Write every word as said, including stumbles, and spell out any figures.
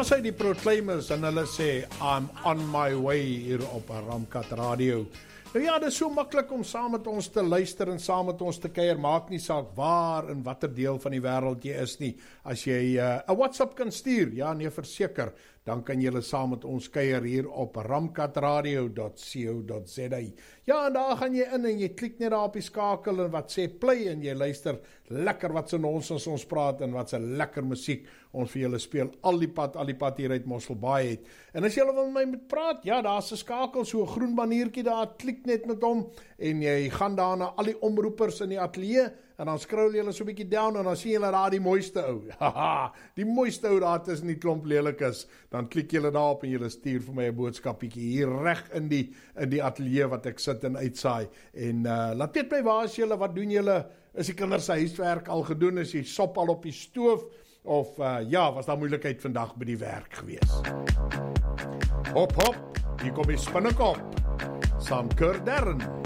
daar sê die Proclaimers en hulle sê I'm on my way hier op Ramkat Radio. Nou ja, dit is so maklik om saam met ons te luister en saam met ons te kuier, maak nie saak waar en watter deel van die wêreld jy is nie. As jy 'n uh, WhatsApp kan stuur, ja nee verseker, dan kan jy saam met ons kuier hier op ramkatradio dot co dot za. Ja, en daar gaan jy in en jy klik net daar op die skakel en wat sê play en jy luister lekker wat se nonsens ons praat en wat se lekker musiek ons vir julle speel al die pad, al die pad hier uit Mosselbaai het. En as julle wil met my moet praat, ja, daar's 'n skakel, so 'n groen baniertjie daar, klik net met hom en jy gaan daar na al die omroepers in die ateljee en dan scroll jy so 'n bietjie down en dan sien jy daar die mooiste ou. Haha, die mooiste ou daar tussen die klomp lelikes. Dan klik jy daarop en jy stuur vir my 'n boodskapietjie hier reg in die in die ateljee wat ek sit en uitsaai. En uh, laat weet my waar is julle, wat doen julle? Is die kinders se huiswerk al gedoen? Is jy sop al op die stoof? Of uh, ja, was daar moeilikheid vandag by die werk gewees? Hop hop, hier kom die spinnekop. Sam Kurdern.